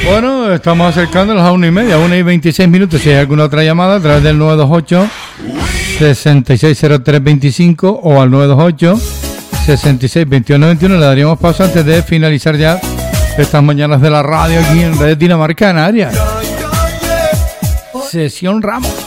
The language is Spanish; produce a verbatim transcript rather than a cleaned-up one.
Bueno, estamos acercándonos a una y media, una y veintiséis minutos. Si hay alguna otra llamada, a través del nueve dos ocho, seis seis cero tres dos cinco o al nueve dos ocho, seis seis dos uno dos uno, le daríamos paso antes de finalizar ya estas mañanas de la radio aquí en Red Dinamarca Canarias. Sesión Ramos.